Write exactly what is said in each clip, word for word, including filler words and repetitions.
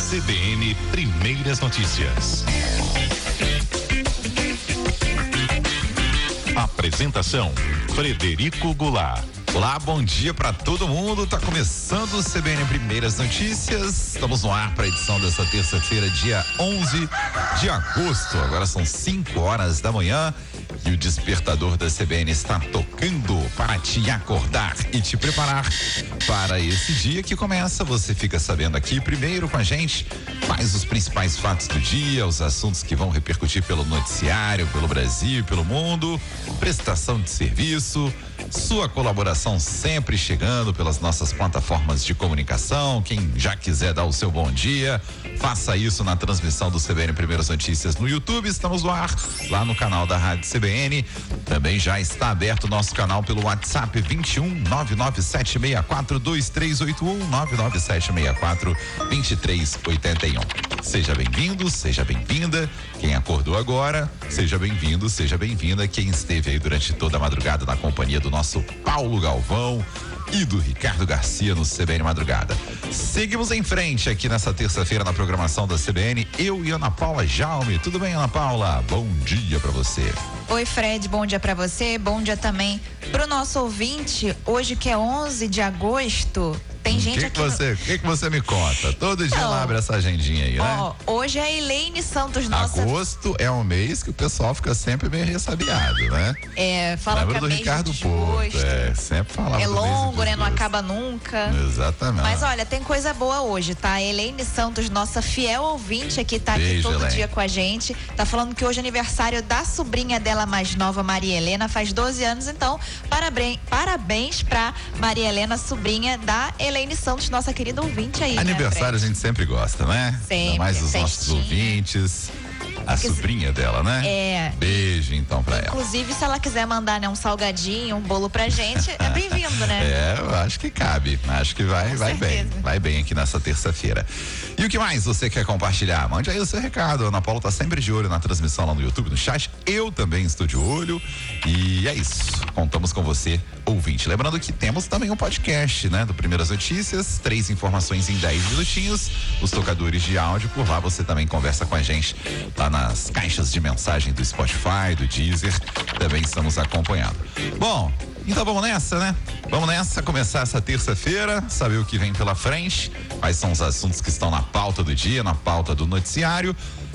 C B N Primeiras Notícias. Apresentação: Frederico Goulart. Olá, bom dia para todo mundo. Tá começando o C B N Primeiras Notícias. Estamos no ar para a edição dessa terça-feira, dia onze de agosto. Agora são cinco horas da manhã e o despertador da C B N está tocando para te acordar e te preparar para esse dia que começa. Você fica sabendo aqui primeiro com a gente quais os principais fatos do dia, os assuntos que vão repercutir pelo noticiário, pelo Brasil, pelo mundo, prestação de serviço, sua colaboração sempre chegando pelas nossas plataformas de comunicação. Quem já quiser dar o seu bom dia, faça isso na transmissão do C B N Primeiras Notícias no YouTube. Estamos no ar, lá no canal da Rádio C B N. Também já está aberto o nosso canal pelo WhatsApp vinte e um, nove nove sete seis quatro, dois três oito um, nove nove sete seis quatro, dois três oito um. Seja bem-vindo, seja bem-vinda. Quem acordou agora, seja bem-vindo, seja bem-vinda. Quem esteve aí durante toda a madrugada na companhia do nosso Paulo Galvão e do Ricardo Garcia no C B N Madrugada. Seguimos em frente aqui nessa terça-feira na programação da C B N. Eu e Ana Paula Jaume. Tudo bem, Ana Paula? Bom dia pra você. Oi, Fred, bom dia pra você, bom dia também pro nosso ouvinte. Hoje que é onze de agosto, tem gente que aqui. O que, no... que, que você me conta? Todo dia ela abre essa agendinha aí, né? Ó, hoje é a Elaine Santos, nossa. Agosto é um mês que o pessoal fica sempre meio ressabiado, né? É, fala Lembra que é do mês Ricardo de Porto, é, sempre falava. É do mês de longo, né? Não desgosto. acaba nunca. Exatamente. Mas olha, tem coisa boa hoje, tá? A Elaine Santos, nossa fiel ouvinte aqui, tá Beijo, aqui todo Elaine. dia com a gente. Tá falando que hoje é aniversário da sobrinha dela mais nova, Maria Helena, faz doze anos, então parabéns, parabéns pra Maria Helena, sobrinha da Elaine Santos, nossa querida ouvinte aí. Aniversário né, a gente sempre gosta, né? Sempre. Ainda mais os festinha. nossos ouvintes. A Porque sobrinha dela, né? É. Beijo então pra ela. Inclusive, se ela quiser mandar, né, um salgadinho, um bolo pra gente, é bem-vindo, né? É, eu acho que cabe. Acho que vai, vai bem. Vai bem aqui nessa terça-feira. E o que mais você quer compartilhar? Mande aí o seu recado. A Ana Paula tá sempre de olho na transmissão lá no YouTube, no chat. Eu também estou de olho. E é isso. Contamos com você, ouvinte. Lembrando que temos também um podcast, né? Do Primeiras Notícias. Três informações em dez minutinhos. Os tocadores de áudio. Por lá você também conversa com a gente lá nas caixas de mensagem do Spotify, do Deezer. Também estamos acompanhando. Bom, então vamos nessa, né? Vamos nessa, começar essa terça-feira, saber o que vem pela frente, quais são os assuntos que estão na pauta do dia, na pauta do noticiário.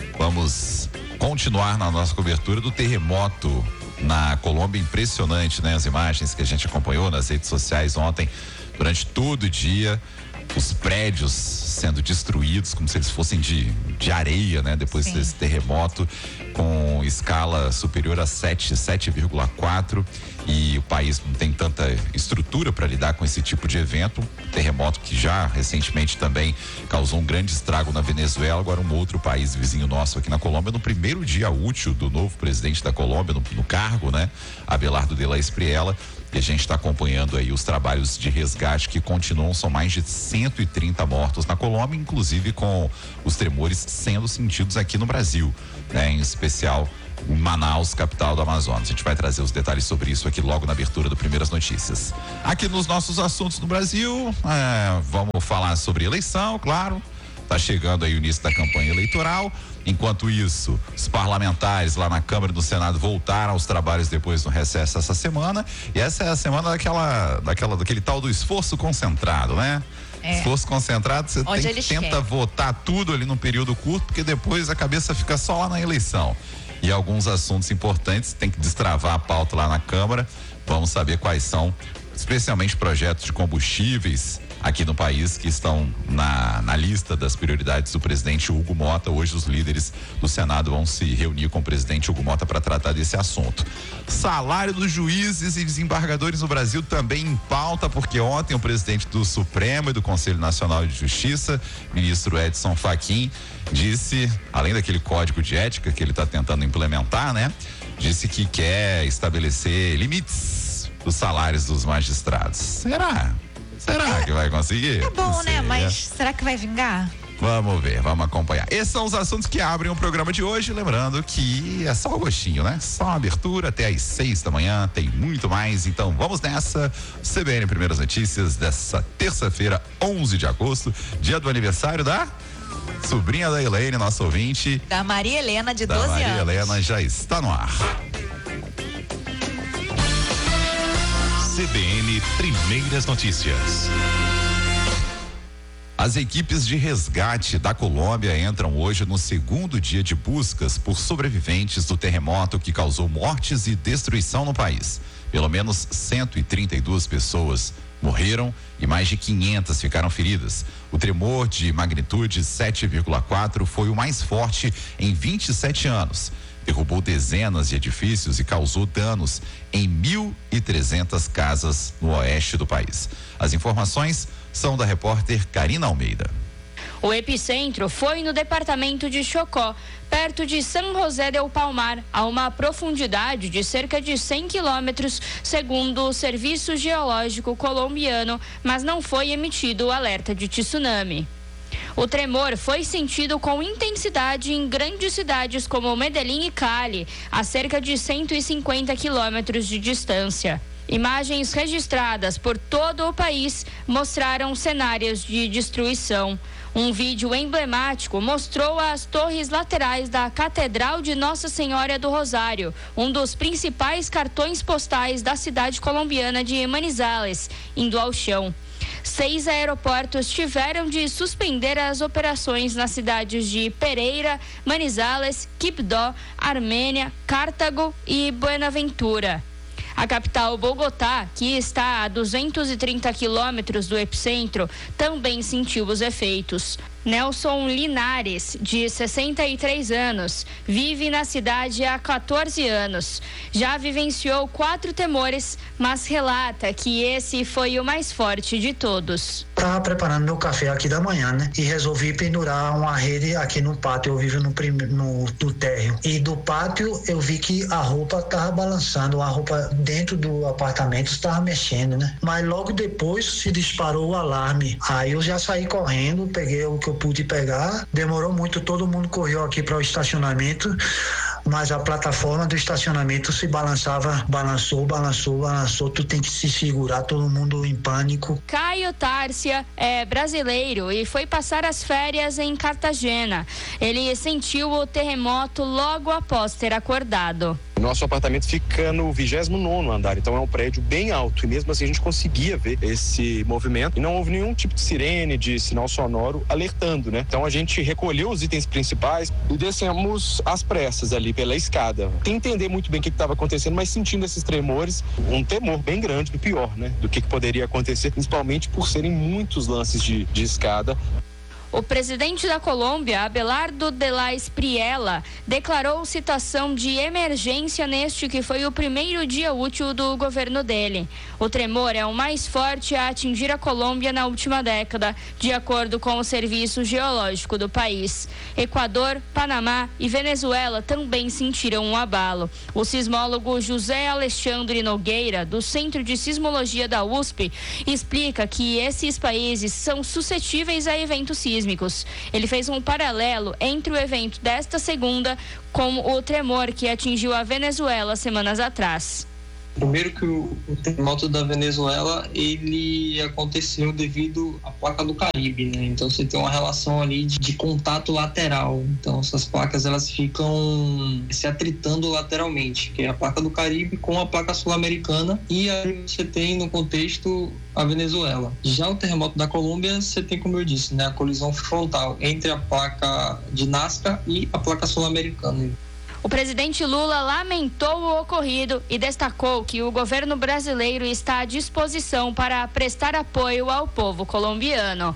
Vamos continuar na nossa cobertura do terremoto na Colômbia. Impressionante, né? As imagens que a gente acompanhou nas redes sociais ontem, durante todo o dia, os prédios sendo destruídos como se eles fossem de, de areia, né? Depois Sim. desse terremoto com escala superior a sete, sete vírgula quatro, e o país não tem tanta estrutura para lidar com esse tipo de evento. Terremoto que já recentemente também causou um grande estrago na Venezuela. Agora um outro país vizinho nosso aqui na Colômbia, no primeiro dia útil do novo presidente da Colômbia no, no cargo, né? Abelardo de la Espriella. E a gente está acompanhando aí os trabalhos de resgate que continuam. São mais de cento e trinta mortos na Colômbia, inclusive com os tremores sendo sentidos aqui no Brasil, né? Em especial em Manaus, capital do Amazonas. A gente vai trazer os detalhes sobre isso aqui logo na abertura do Primeiras Notícias. Aqui nos nossos assuntos no Brasil, é, vamos falar sobre eleição, claro. Tá chegando aí o início da campanha eleitoral. Enquanto isso, os parlamentares lá na Câmara e no Senado voltaram aos trabalhos depois do recesso essa semana. E essa é a semana daquela, daquela, daquele tal do esforço concentrado, né? É. Esforço concentrado, você Onde tem, eles tenta querem. votar tudo ali num período curto, porque depois a cabeça fica só lá na eleição. E alguns assuntos importantes tem que destravar a pauta lá na Câmara. Vamos saber quais são, especialmente projetos de combustíveis aqui no país que estão na, na lista das prioridades do presidente Hugo Mota. Hoje os líderes do Senado vão se reunir com o presidente Hugo Mota para tratar desse assunto. Salário dos juízes e desembargadores no Brasil também em pauta, porque ontem o presidente do Supremo e do Conselho Nacional de Justiça, ministro Edson Fachin, disse, além daquele código de ética que ele está tentando implementar, né? Disse que quer estabelecer limites dos salários dos magistrados. Será? Será é, que vai conseguir? É bom, né? Mas será que vai vingar? Vamos ver, vamos acompanhar. Esses são os assuntos que abrem o programa de hoje. Lembrando que é só o gostinho, né? Só a abertura até às seis da manhã. Tem muito mais. Então vamos nessa. C B N Primeiras Notícias dessa terça-feira, onze de agosto, dia do aniversário da sobrinha da Elaine, nossa ouvinte. Da Maria Helena, de da doze Maria anos. Maria Helena já está no ar. C B N Primeiras Notícias. As equipes de resgate da Colômbia entram hoje no segundo dia de buscas por sobreviventes do terremoto que causou mortes e destruição no país. Pelo menos cento e trinta e duas pessoas morreram e mais de quinhentas ficaram feridas. O tremor de magnitude sete vírgula quatro foi o mais forte em vinte e sete anos. Derrubou dezenas de edifícios e causou danos em mil e trezentas casas no oeste do país. As informações são da repórter Karina Almeida. O epicentro foi no departamento de Chocó, perto de San José del Palmar, a uma profundidade de cerca de cem quilômetros, segundo o Serviço Geológico colombiano, mas não foi emitido o alerta de tsunami. O tremor foi sentido com intensidade em grandes cidades como Medellín e Cali, a cerca de cento e cinquenta quilômetros de distância. Imagens registradas por todo o país mostraram cenários de destruição. Um vídeo emblemático mostrou as torres laterais da Catedral de Nossa Senhora do Rosário, um dos principais cartões postais da cidade colombiana de Manizales, indo ao chão. Seis aeroportos tiveram de suspender as operações nas cidades de Pereira, Manizales, Quibdó, Armênia, Cartago e Buenaventura. A capital Bogotá, que está a duzentos e trinta quilômetros do epicentro, também sentiu os efeitos. Nelson Linares, de sessenta e três anos, vive na cidade há quatorze anos. Já vivenciou quatro temores, mas relata que esse foi o mais forte de todos. Estava preparando meu café aqui da manhã, né? E resolvi pendurar uma rede aqui no pátio. Eu vivo no, prim... no, no térreo. E do pátio eu vi que a roupa estava balançando, a roupa dentro do apartamento estava mexendo, né? Mas logo depois se disparou o alarme. Aí eu já saí correndo, peguei o que eu pude pegar. Demorou muito, todo mundo correu aqui para o estacionamento, mas a plataforma do estacionamento se balançava, balançou, balançou, balançou, tu tem que se segurar, todo mundo em pânico. Caio Tárcia é brasileiro e foi passar as férias em Cartagena. Ele sentiu o terremoto logo após ter acordado. Nosso apartamento fica no vigésimo nono andar, então é um prédio bem alto e mesmo assim a gente conseguia ver esse movimento e não houve nenhum tipo de sirene, de sinal sonoro alertando, né? Então a gente recolheu os itens principais e descemos às pressas ali pela escada. Sem entender muito bem o que estava acontecendo, mas sentindo esses tremores, um temor bem grande do pior, né? Do que, que poderia acontecer, principalmente por serem muitos lances de, de escada. O presidente da Colômbia, Abelardo de la Espriella, declarou situação de emergência neste que foi o primeiro dia útil do governo dele. O tremor é o mais forte a atingir a Colômbia na última década, de acordo com o Serviço Geológico do país. Equador, Panamá e Venezuela também sentiram um abalo. O sismólogo José Alexandre Nogueira, do Centro de Sismologia da U S P, explica que esses países são suscetíveis a eventos sísmicos. Ele fez um paralelo entre o evento desta segunda com o tremor que atingiu a Venezuela semanas atrás. Primeiro que o, o terremoto da Venezuela, ele aconteceu devido à placa do Caribe, né? Então você tem uma relação ali de, de contato lateral. Então essas placas, elas ficam se atritando lateralmente, que é a placa do Caribe com a placa sul-americana, e aí você tem no contexto a Venezuela. Já o terremoto da Colômbia, você tem, como eu disse, né, a colisão frontal entre a placa de Nazca e a placa sul-americana. O presidente Lula lamentou o ocorrido e destacou que o governo brasileiro está à disposição para prestar apoio ao povo colombiano.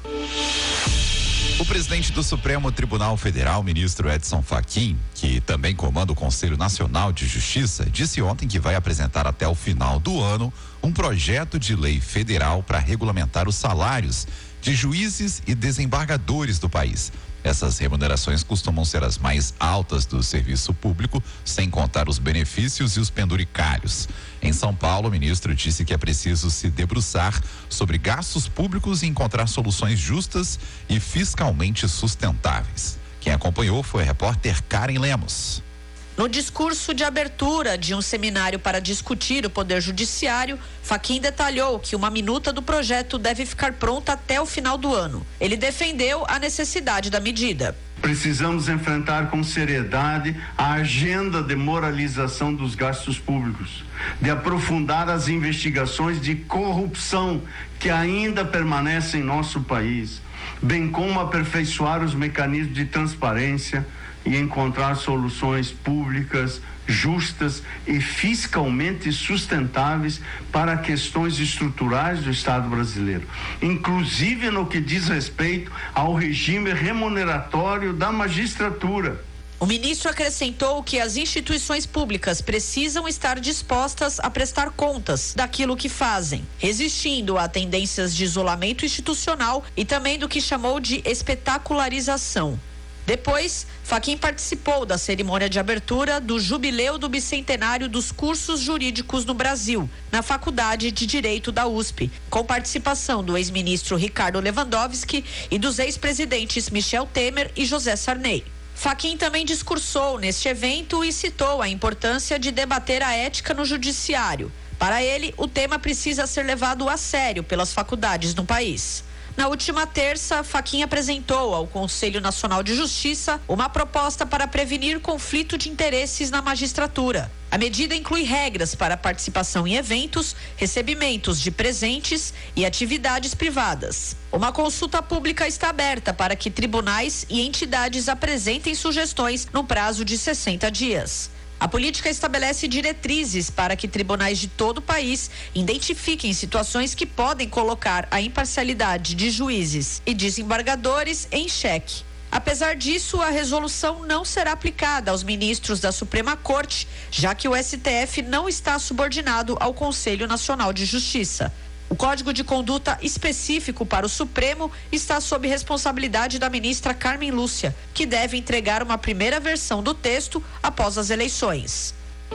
O presidente do Supremo Tribunal Federal, ministro Edson Fachin, que também comanda o Conselho Nacional de Justiça, disse ontem que vai apresentar até o final do ano um projeto de lei federal para regulamentar os salários de juízes e desembargadores do país. Essas remunerações costumam ser as mais altas do serviço público, sem contar os benefícios e os penduricários. Em São Paulo, o ministro disse que é preciso se debruçar sobre gastos públicos e encontrar soluções justas e fiscalmente sustentáveis. Quem acompanhou foi a repórter Karen Lemos. No discurso de abertura de um seminário para discutir o Poder Judiciário, Fachin detalhou que uma minuta do projeto deve ficar pronta até o final do ano. Ele defendeu a necessidade da medida. Precisamos enfrentar com seriedade a agenda de moralização dos gastos públicos, de aprofundar as investigações de corrupção que ainda permanecem em nosso país, bem como aperfeiçoar os mecanismos de transparência e encontrar soluções públicas, justas e fiscalmente sustentáveis para questões estruturais do Estado brasileiro, inclusive no que diz respeito ao regime remuneratório da magistratura. O ministro acrescentou que as instituições públicas precisam estar dispostas a prestar contas daquilo que fazem, resistindo a tendências de isolamento institucional e também do que chamou de espetacularização. Depois, Fachin participou da cerimônia de abertura do Jubileu do Bicentenário dos Cursos Jurídicos no Brasil, na Faculdade de Direito da U S P, com participação do ex-ministro Ricardo Lewandowski e dos ex-presidentes Michel Temer e José Sarney. Fachin também discursou neste evento e citou a importância de debater a ética no judiciário. Para ele, o tema precisa ser levado a sério pelas faculdades no país. Na última terça, Fachin apresentou ao Conselho Nacional de Justiça uma proposta para prevenir conflito de interesses na magistratura. A medida inclui regras para participação em eventos, recebimentos de presentes e atividades privadas. Uma consulta pública está aberta para que tribunais e entidades apresentem sugestões no prazo de sessenta dias. A política estabelece diretrizes para que tribunais de todo o país identifiquem situações que podem colocar a imparcialidade de juízes e desembargadores em xeque. Apesar disso, a resolução não será aplicada aos ministros da Suprema Corte, já que o S T F não está subordinado ao Conselho Nacional de Justiça. O Código de Conduta específico para o Supremo está sob responsabilidade da ministra Carmen Lúcia, que deve entregar uma primeira versão do texto após as eleições.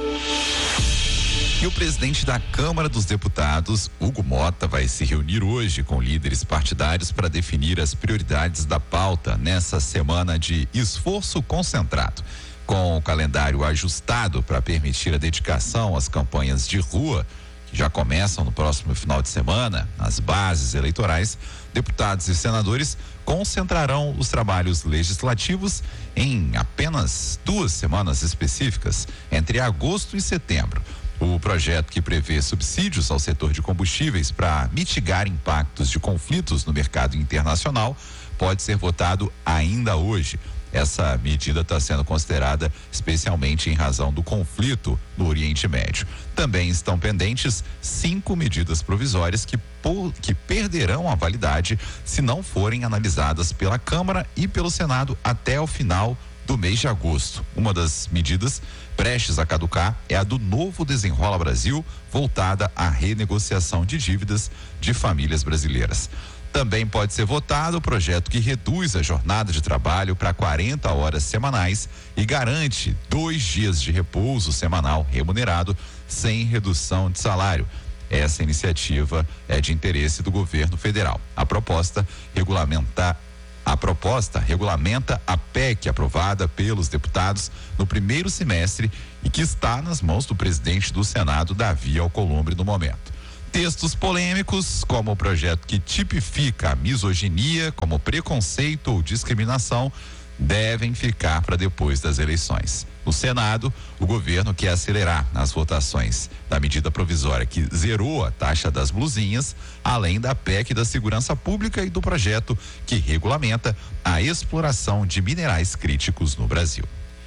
E o presidente da Câmara dos Deputados, Hugo Mota, vai se reunir hoje com líderes partidários para definir as prioridades da pauta nessa semana de esforço concentrado. Com o calendário ajustado para permitir a dedicação às campanhas de rua, que já começam no próximo final de semana, nas bases eleitorais, deputados e senadores concentrarão os trabalhos legislativos em apenas duas semanas específicas, entre agosto e setembro. O projeto que prevê subsídios ao setor de combustíveis para mitigar impactos de conflitos no mercado internacional pode ser votado ainda hoje. Essa medida está sendo considerada especialmente em razão do conflito no Oriente Médio. Também estão pendentes cinco medidas provisórias que, que perderão a validade se não forem analisadas pela Câmara e pelo Senado até o final do mês de agosto. Uma das medidas prestes a caducar é a do Novo Desenrola Brasil, voltada à renegociação de dívidas de famílias brasileiras. Também pode ser votado o projeto que reduz a jornada de trabalho para quarenta horas semanais e garante dois dias de repouso semanal remunerado sem redução de salário. Essa iniciativa é de interesse do governo federal. A proposta regulamenta A proposta regulamenta a P E C aprovada pelos deputados no primeiro semestre e que está nas mãos do presidente do Senado, Davi Alcolumbre, no momento. Textos polêmicos, como o projeto que tipifica a misoginia como preconceito ou discriminação, devem ficar para depois das eleições. No Senado, o governo quer acelerar as votações da medida provisória que zerou a taxa das blusinhas, além da P E C da Segurança Pública e do projeto que regulamenta a exploração de minerais críticos no Brasil.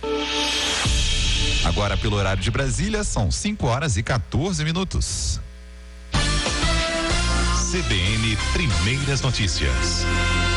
Agora, pelo horário de Brasília, são cinco horas e quatorze minutos. C B N Primeiras Notícias.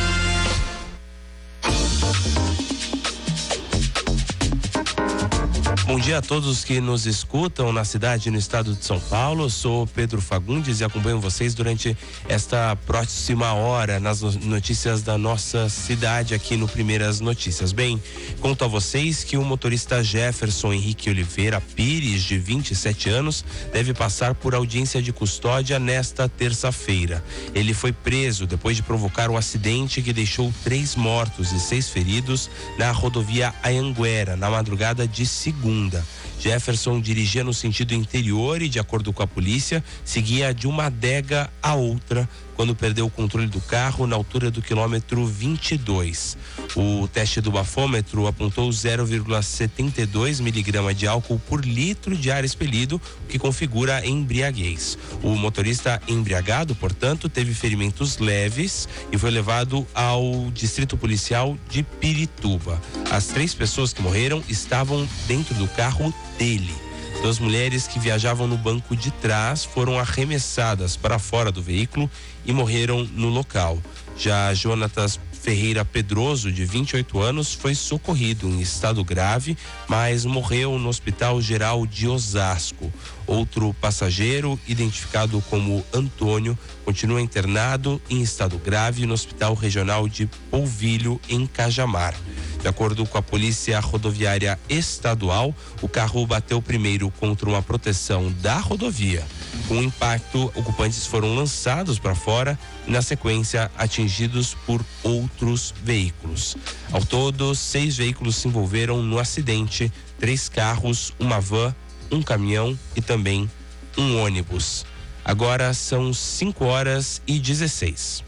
Bom dia a todos que nos escutam na cidade e no estado de São Paulo. Eu sou Pedro Fagundes e acompanho vocês durante esta próxima hora nas notícias da nossa cidade aqui no Primeiras Notícias. Bem, conto a vocês que o motorista Jefferson Henrique Oliveira Pires, de vinte e sete anos, deve passar por audiência de custódia nesta terça-feira. Ele foi preso depois de provocar um acidente que deixou três mortos e seis feridos na rodovia Anhanguera, na madrugada de segunda. segunda. Jefferson dirigia no sentido interior e, de acordo com a polícia, seguia de uma adega a outra quando perdeu o controle do carro na altura do quilômetro vinte e dois. O teste do bafômetro apontou zero vírgula setenta e dois miligramas de álcool por litro de ar expelido, o que configura embriaguez. O motorista embriagado, portanto, teve ferimentos leves e foi levado ao distrito policial de Pirituba. As três pessoas que morreram estavam dentro do carro dele. Duas mulheres que viajavam no banco de trás foram arremessadas para fora do veículo e morreram no local. Já Jonatas Ferreira Pedroso, de vinte e oito anos, foi socorrido em estado grave, mas morreu no Hospital Geral de Osasco. Outro passageiro, identificado como Antônio, continua internado em estado grave no Hospital Regional de Polvilho, em Cajamar. De acordo com a Polícia Rodoviária Estadual, o carro bateu primeiro contra uma proteção da rodovia. Com o impacto, ocupantes foram lançados para fora e, na sequência, atingidos por outros veículos. Ao todo, seis veículos se envolveram no acidente: três carros, uma van, um caminhão e também um ônibus. Agora são cinco horas e dezesseis.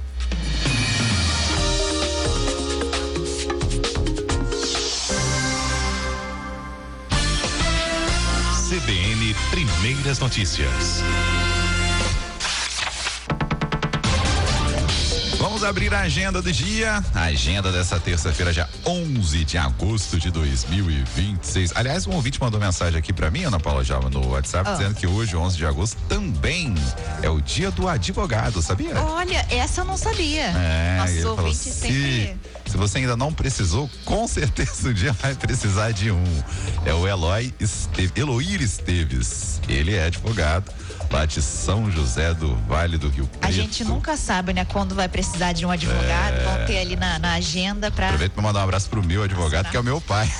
C B N Primeiras Notícias. Vamos abrir a agenda do dia. A agenda dessa terça-feira, dia onze de agosto de dois mil e vinte e seis. Aliás, um ouvinte mandou mensagem aqui pra mim, Ana Paula Java, no WhatsApp, oh. dizendo que hoje, onze de agosto, também é o dia do advogado, sabia? Olha, essa eu não sabia. É, Nosso ouvinte se, sempre... se você ainda não precisou, com certeza um dia vai precisar de um. É o Eloy Esteve, Eloir Esteves. Ele é advogado lá de São José do Vale do Rio Preto. A gente nunca sabe, né, quando vai precisar de um advogado. É... Vão ter ali na, na agenda pra... Aproveito pra mandar um abraço pro meu advogado, Assinar. que é o meu pai.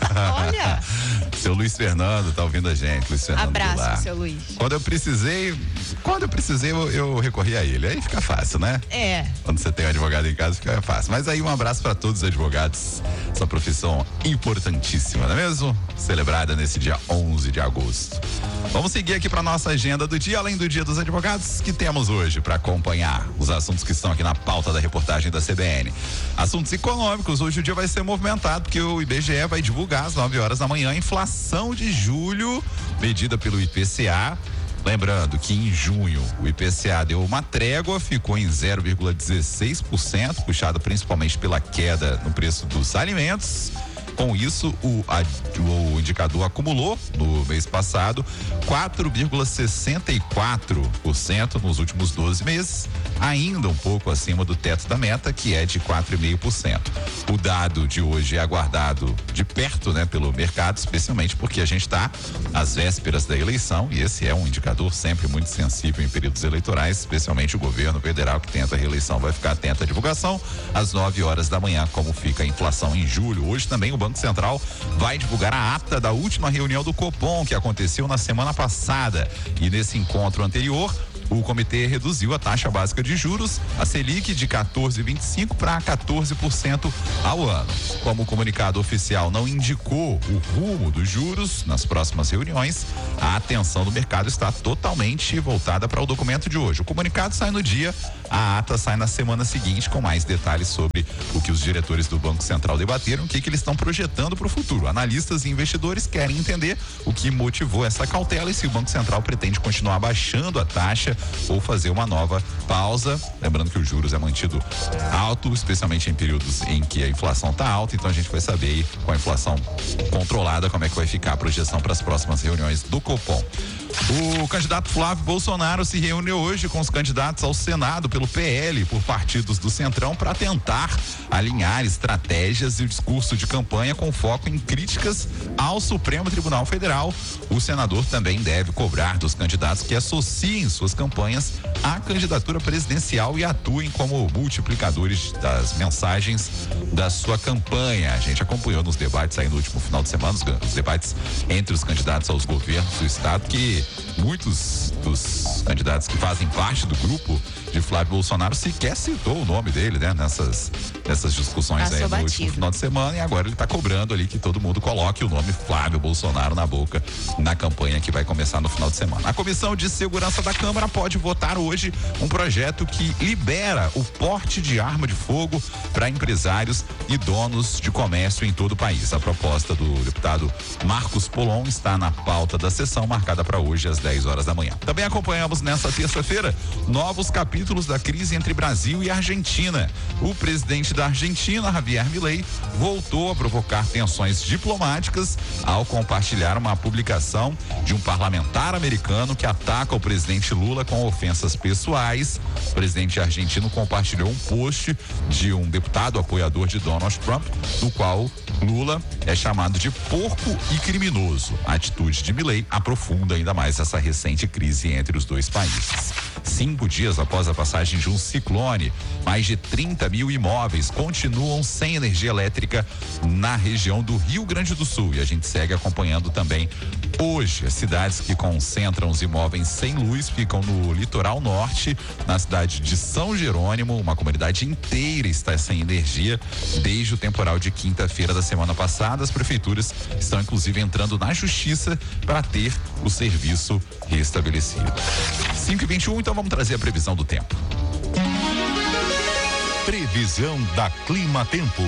Olha! Seu Luiz Fernando tá ouvindo a gente. Luiz Fernando Abraço, seu Luiz. Quando eu precisei, quando eu precisei, eu, eu recorri a ele. Aí fica fácil, né? É. Quando você tem um advogado em casa, fica fácil. Mas aí um abraço para todos os advogados. Essa profissão importantíssima, não é mesmo? Celebrada nesse dia onze de agosto. Vamos seguir aqui para nossa agenda do dia, além do Dia dos Advogados, que temos hoje para acompanhar os assuntos que estão aqui na pauta da reportagem da C B N. Assuntos econômicos. Hoje o dia vai ser movimentado, porque o I B G E vai divulgar às nove horas da manhã a inflação de julho, medida pelo I P C A. Lembrando que em junho o I P C A deu uma trégua, ficou em zero vírgula dezesseis por cento, puxado principalmente pela queda no preço dos alimentos. Com isso, o, a, o indicador acumulou no mês passado quatro vírgula sessenta e quatro por cento nos últimos doze meses, ainda um pouco acima do teto da meta, que é de quatro vírgula cinco por cento. O dado de hoje é aguardado de perto, né, pelo mercado, especialmente porque a gente está às vésperas da eleição, e esse é um indicador sempre muito sensível em períodos eleitorais, especialmente o governo federal que tenta a reeleição vai ficar atento à divulgação às nove horas da manhã, como fica a inflação em julho. Hoje também o Banco Central vai divulgar a ata da última reunião do Copom, que aconteceu na semana passada. E nesse encontro anterior, o comitê reduziu a taxa básica de juros, a Selic, de quatorze vírgula vinte e cinco por cento para quatorze por cento ao ano. Como o comunicado oficial não indicou o rumo dos juros nas próximas reuniões, a atenção do mercado está totalmente voltada para o documento de hoje. O comunicado sai no dia, a ata sai na semana seguinte, com mais detalhes sobre o que os diretores do Banco Central debateram, o que, que eles estão projetando para o futuro. Analistas e investidores querem entender o que motivou essa cautela e se o Banco Central pretende continuar baixando a taxa ou fazer uma nova pausa. Lembrando que os juros é mantido alto, especialmente em períodos em que a inflação está alta, então a gente vai saber aí, com a inflação controlada, como é que vai ficar a projeção para as próximas reuniões do Copom. O candidato Flávio Bolsonaro se reúne hoje com os candidatos ao Senado pelo P L, por partidos do Centrão, para tentar alinhar estratégias e o discurso de campanha com foco em críticas ao Supremo Tribunal Federal. O senador também deve cobrar dos candidatos que associem suas campanhas à candidatura presidencial e atuem como multiplicadores das mensagens da sua campanha. A gente acompanhou nos debates aí no último final de semana, os, os debates entre os candidatos aos governos do estado, que muitos dos candidatos que fazem parte do grupo de Flávio Bolsonaro sequer citou o nome dele, né? Nessas, nessas discussões Passou aí no batido. último final de semana, e agora ele está cobrando ali que todo mundo coloque o nome Flávio Bolsonaro na boca na campanha que vai começar no final de semana. A Comissão de Segurança da Câmara pode votar hoje um projeto que libera o porte de arma de fogo para empresários e donos de comércio em todo o país. A proposta do deputado Marcos Polon está na pauta da sessão marcada para hoje às dez horas da manhã. Também acompanhamos nesta terça-feira novos capítulos da crise entre Brasil e Argentina. O presidente da Argentina, Javier Milei, voltou a provocar tensões diplomáticas ao compartilhar uma publicação de um parlamentar americano que ataca o presidente Lula com ofensas pessoais. O presidente argentino compartilhou um post de um deputado apoiador de Donald Trump, no qual Lula é chamado de porco e criminoso. A atitude de Milei aprofunda ainda mais essa recente crise entre os dois países. Cinco dias após a passagem de um ciclone, mais de trinta mil imóveis continuam sem energia elétrica na região do Rio Grande do Sul. E a gente segue acompanhando também hoje. As cidades que concentram os imóveis sem luz ficam no litoral norte, na cidade de São Jerônimo. Uma comunidade inteira está sem energia desde o temporal de quinta-feira da semana passada. As prefeituras estão inclusive entrando na justiça para ter o serviço restabelecido. cinco e vinte e um, então vamos trazer a previsão do tempo. Previsão da Clima Tempo.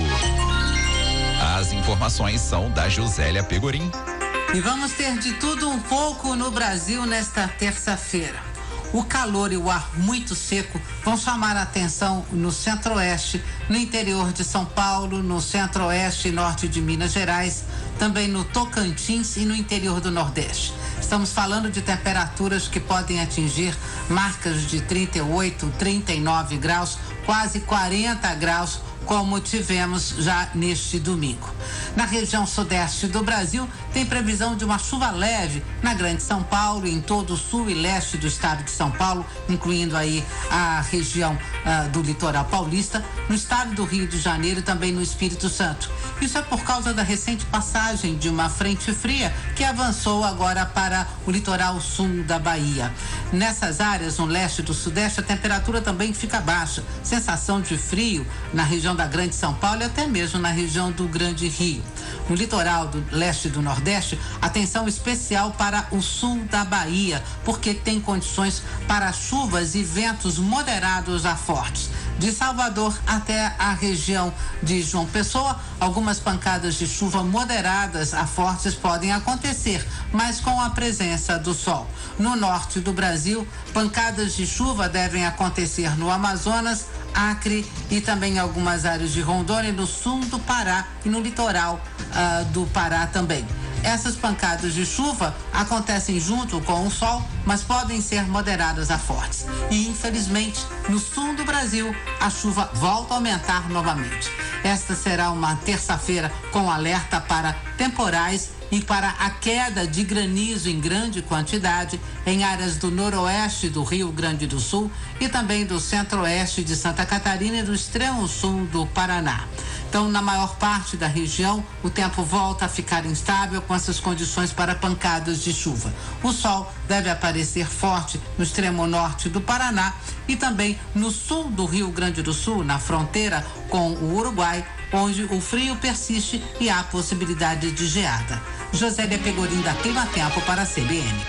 As informações são da Josélia Pegorim. E vamos ter de tudo um pouco no Brasil nesta terça-feira. O calor e o ar muito seco vão chamar a atenção no centro-oeste, no interior de São Paulo, no centro-oeste e norte de Minas Gerais, também no Tocantins e no interior do Nordeste. Estamos falando de temperaturas que podem atingir marcas de trinta e oito, trinta e nove graus, quase quarenta graus, como tivemos já neste domingo. Na região sudeste do Brasil, tem previsão de uma chuva leve na Grande São Paulo, em todo o sul e leste do estado de São Paulo, incluindo aí a região uh, do litoral paulista, no estado do Rio de Janeiro e também no Espírito Santo. Isso é por causa da recente passagem de uma frente fria que avançou agora para o litoral sul da Bahia. Nessas áreas, no leste e do sudeste, a temperatura também fica baixa. Sensação de frio na região da Grande São Paulo e até mesmo na região do Grande Rio. No litoral do leste e do nordeste, atenção especial para o sul da Bahia, porque tem condições para chuvas e ventos moderados a fortes. De Salvador até a região de João Pessoa, algumas pancadas de chuva moderadas a fortes podem acontecer, mas com a presença do sol. No norte do Brasil, pancadas de chuva devem acontecer no Amazonas, Acre e também algumas áreas de Rondônia, no sul do Pará e no litoral uh, do Pará também. Essas pancadas de chuva acontecem junto com o sol, mas podem ser moderadas a fortes. E, infelizmente, no sul do Brasil, a chuva volta a aumentar novamente. Esta será uma terça-feira com alerta para temporais e para a queda de granizo em grande quantidade em áreas do noroeste do Rio Grande do Sul e também do centro-oeste de Santa Catarina e do extremo sul do Paraná. Então, na maior parte da região, o tempo volta a ficar instável com essas condições para pancadas de chuva. O sol deve aparecer forte no extremo norte do Paraná e também no sul do Rio Grande do Sul, na fronteira com o Uruguai, onde o frio persiste e há possibilidade de geada. Josélia Pegorim, da Clima Tempo, para a C B N.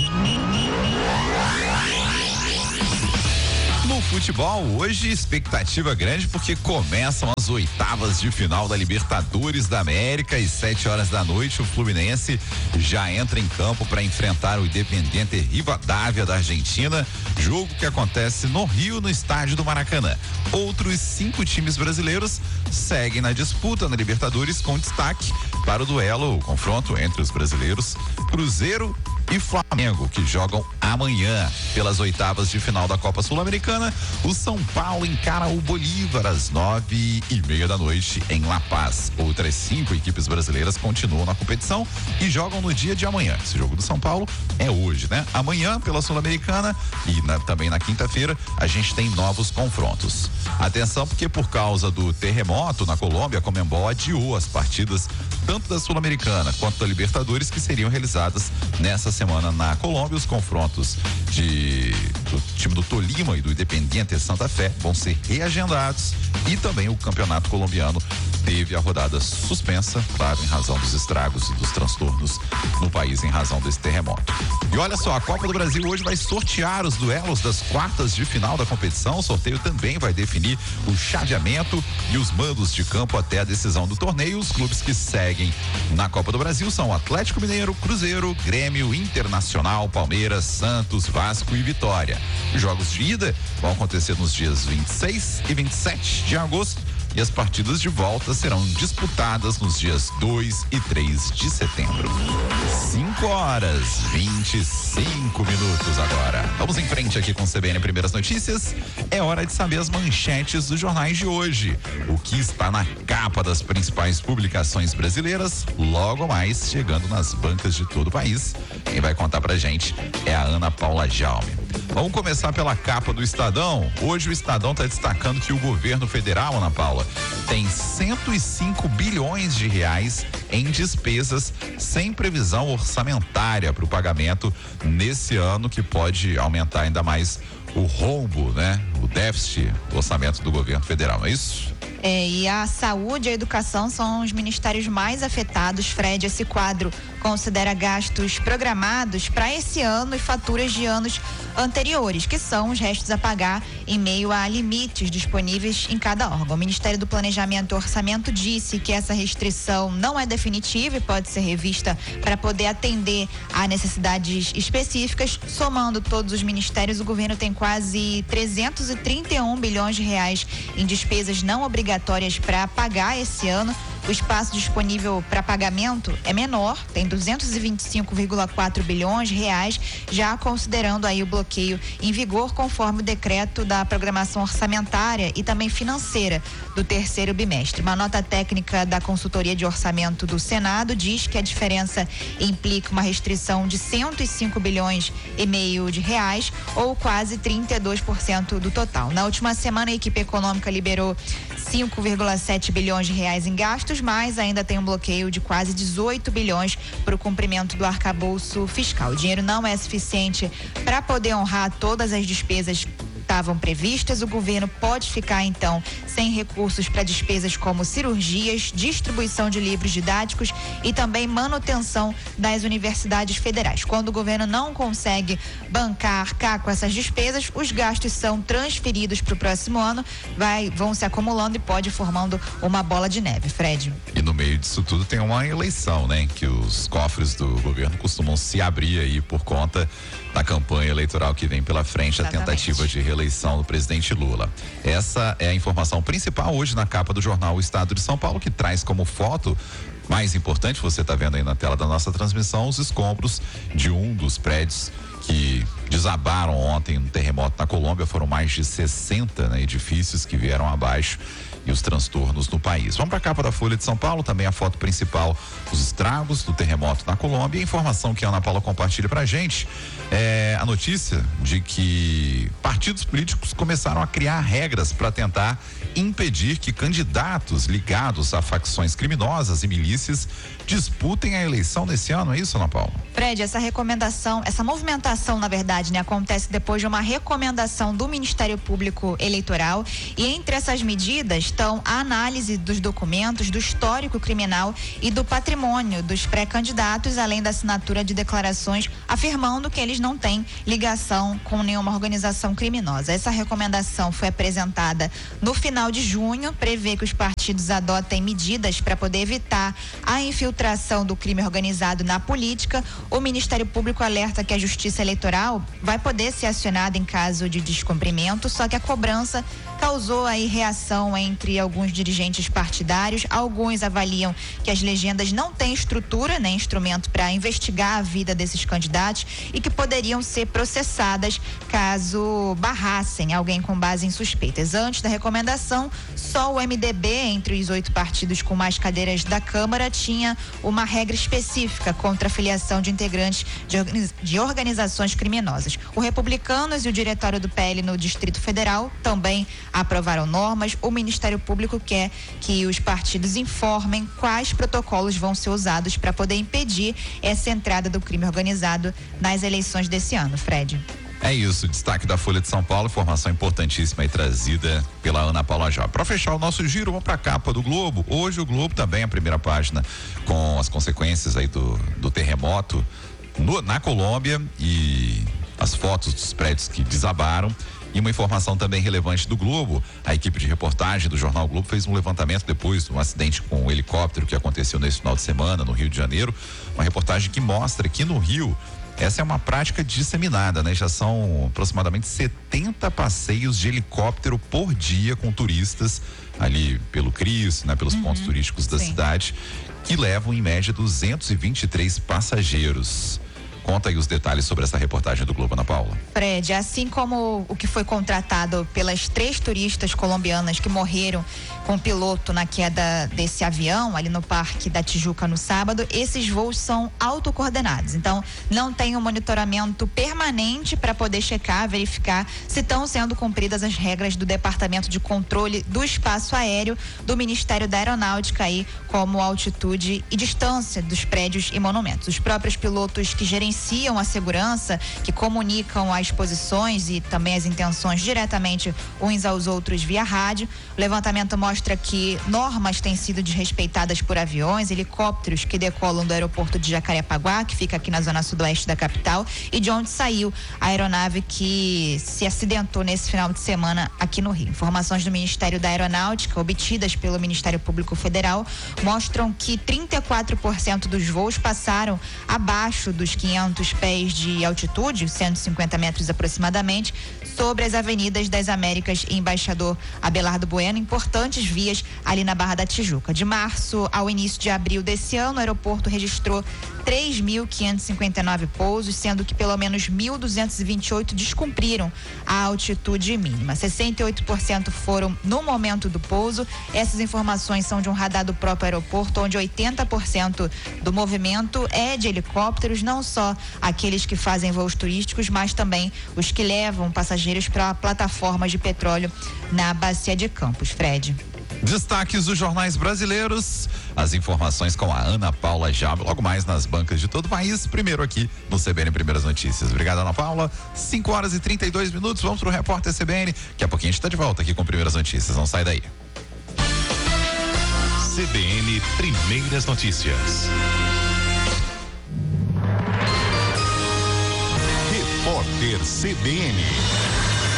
No futebol, hoje expectativa grande porque começam as oitavas de final da Libertadores da América e sete horas da noite o Fluminense já entra em campo para enfrentar o Independiente Rivadavia da Argentina, jogo que acontece no Rio, no estádio do Maracanã. Outros cinco times brasileiros seguem na disputa na Libertadores com destaque para o duelo, o confronto entre os brasileiros Cruzeiro e Flamengo, que jogam amanhã pelas oitavas de final da Copa Sul-Americana. O São Paulo encara o Bolívar às nove e meia da noite em La Paz. Outras cinco equipes brasileiras continuam na competição e jogam no dia de amanhã. Esse jogo do São Paulo é hoje, né? Amanhã pela Sul-Americana e na, também na quinta-feira a gente tem novos confrontos. Atenção, porque por causa do terremoto na Colômbia, a Conmebol adiou as partidas tanto da Sul-Americana quanto da Libertadores, que seriam realizadas nessa semana na Colômbia. Os confrontos de, do time do Tolima e do Independiente Santa Fé vão ser reagendados, e também o campeonato colombiano teve a rodada suspensa, claro, em razão dos estragos e dos transtornos no país em razão desse terremoto. E olha só, a Copa do Brasil hoje vai sortear os duelos das quartas de final da competição. O sorteio também vai definir o chaveamento e os mandos de campo até a decisão do torneio. Os clubes que seguem na Copa do Brasil são Atlético Mineiro, Cruzeiro, Grêmio, Internacional, Palmeiras, Santos, Vasco e Vitória. Os jogos de ida vão acontecer nos dias vinte e seis e vinte e sete de agosto. E as partidas de volta serão disputadas nos dias dois e três de setembro. cinco horas, vinte e cinco minutos agora. Vamos em frente aqui com o C B N Primeiras Notícias. É hora de saber as manchetes dos jornais de hoje. O que está na capa das principais publicações brasileiras, logo mais chegando nas bancas de todo o país. Quem vai contar pra gente é a Ana Paula Jaume. Vamos começar pela capa do Estadão. Hoje o Estadão está destacando que o governo federal, Ana Paula, tem cento e cinco bilhões de reais em despesas sem previsão orçamentária para o pagamento nesse ano, que pode aumentar ainda mais o rombo, né? O déficit do orçamento do governo federal, não é isso? É, e a saúde e a educação são os ministérios mais afetados. Fred, esse quadro considera gastos programados para esse ano e faturas de anos anteriores, que são os restos a pagar em meio a limites disponíveis em cada órgão. O Ministério do Planejamento e Orçamento disse que essa restrição não é definitiva e pode ser revista para poder atender a necessidades específicas. Somando todos os ministérios, o governo tem quase trezentos e trinta e um bilhões de reais em despesas não obrigatórias para pagar esse ano. O espaço disponível para pagamento é menor, tem duzentos e vinte e cinco vírgula quatro bilhões de reais, já considerando aí o bloqueio em vigor conforme o decreto da programação orçamentária e também financeira do terceiro bimestre. Uma nota técnica da Consultoria de Orçamento do Senado diz que a diferença implica uma restrição de cento e cinco bilhões e meio de reais, ou quase trinta e dois por cento do total. Na última semana, a equipe econômica liberou cinco vírgula sete bilhões de reais em gastos, mas ainda tem um bloqueio de quase dezoito bilhões para o cumprimento do arcabouço fiscal. O dinheiro não é suficiente para poder honrar todas as despesas estavam previstas. O governo pode ficar, então, sem recursos para despesas como cirurgias, distribuição de livros didáticos e também manutenção das universidades federais. Quando o governo não consegue bancar, arcar com essas despesas, os gastos são transferidos para o próximo ano, vai, vão se acumulando e pode ir formando uma bola de neve. Fred. E no meio disso tudo tem uma eleição, né? Que os cofres do governo costumam se abrir aí por conta da campanha eleitoral que vem pela frente, Exatamente. A tentativa de reeleição do presidente Lula. Essa é a informação principal hoje na capa do jornal O Estado de São Paulo, que traz como foto mais importante, você está vendo aí na tela da nossa transmissão, os escombros de um dos prédios que desabaram ontem no terremoto na Colômbia. Foram mais de sessenta, né, edifícios que vieram abaixo e os transtornos no país. Vamos para a capa da Folha de São Paulo, também a foto principal, os estragos do terremoto na Colômbia. E a informação que a Ana Paula compartilha pra gente é a notícia de que partidos políticos começaram a criar regras para tentar impedir que candidatos ligados a facções criminosas e milícias disputem a eleição nesse ano, é isso, Ana Paula? Fred, essa recomendação, essa movimentação, na verdade, né, acontece depois de uma recomendação do Ministério Público Eleitoral, e entre essas medidas estão a análise dos documentos, do histórico criminal e do patrimônio dos pré-candidatos, além da assinatura de declarações afirmando que eles não têm ligação com nenhuma organização criminosa. Essa recomendação foi apresentada no final de junho, prevê que os partidos adotem medidas para poder evitar a infiltração do crime organizado na política. O Ministério Público alerta que a Justiça Eleitoral vai poder ser acionada em caso de descumprimento, só que a cobrança causou aí reação entre alguns dirigentes partidários. Alguns avaliam que as legendas não têm estrutura nem instrumento para investigar a vida desses candidatos e que poderiam ser processadas caso barrassem alguém com base em suspeitas. Antes da recomendação, só o M D B, entre os oito partidos com mais cadeiras da Câmara, tinha uma regra específica contra a filiação de integrantes de, organiz... de organizações criminosas. O Republicanos e o Diretório do P L no Distrito Federal também aprovaram normas. O Ministério Público quer que os partidos informem quais protocolos vão ser usados para poder impedir essa entrada do crime organizado nas eleições desse ano, Fred. É isso, destaque da Folha de São Paulo, informação importantíssima aí trazida pela Ana Paula Já. Para fechar o nosso giro, vamos para a capa do Globo. Hoje o Globo também, a primeira página, com as consequências aí do, do terremoto no, na Colômbia e as fotos dos prédios que desabaram. E uma informação também relevante do Globo, a equipe de reportagem do Jornal Globo fez um levantamento depois do acidente com o helicóptero que aconteceu nesse final de semana no Rio de Janeiro, uma reportagem que mostra que no Rio essa é uma prática disseminada, né? Já são aproximadamente setenta passeios de helicóptero por dia com turistas ali pelo Cristo, né? Pelos uhum, pontos turísticos da sim. cidade, que levam em média duzentos e vinte e três passageiros. Conta aí os detalhes sobre essa reportagem do Globo, Ana Paula. Fred, assim como o que foi contratado pelas três turistas colombianas que morreram com o piloto na queda desse avião ali no Parque da Tijuca no sábado, esses voos são autocoordenados. Então, não tem um monitoramento permanente para poder checar, verificar se estão sendo cumpridas as regras do Departamento de Controle do Espaço Aéreo do Ministério da Aeronáutica, aí, como altitude e distância dos prédios e monumentos. Os próprios pilotos que gerenciam a segurança, que comunicam as posições e também as intenções diretamente uns aos outros via rádio. O levantamento mostra que normas têm sido desrespeitadas por aviões, helicópteros que decolam do aeroporto de Jacarepaguá, que fica aqui na zona sudoeste da capital, e de onde saiu a aeronave que se acidentou nesse final de semana aqui no Rio. Informações do Ministério da Aeronáutica, obtidas pelo Ministério Público Federal, mostram que trinta e quatro por cento dos voos passaram abaixo dos quinhentos pés de altitude, cento e cinquenta metros aproximadamente, sobre as avenidas das Américas e Embaixador Abelardo Bueno, importantes vias ali na Barra da Tijuca. De março ao início de abril desse ano, o aeroporto registrou três mil quinhentos e cinquenta e nove pousos, sendo que pelo menos mil duzentos e vinte e oito descumpriram a altitude mínima. sessenta e oito por cento foram no momento do pouso. Essas informações são de um radar do próprio aeroporto, onde oitenta por cento do movimento é de helicópteros, não só aqueles que fazem voos turísticos, mas também os que levam passageiros para plataformas de petróleo na Bacia de Campos. Fred. Destaques dos jornais brasileiros, as informações com a Ana Paula Jab, logo mais nas bancas de todo o país, primeiro aqui no C B N Primeiras Notícias. Obrigado, Ana Paula. cinco horas e trinta e dois minutos, vamos pro repórter C B N. Daqui a pouquinho a gente tá de volta aqui com Primeiras Notícias, não sai daí. C B N Primeiras Notícias. Repórter C B N.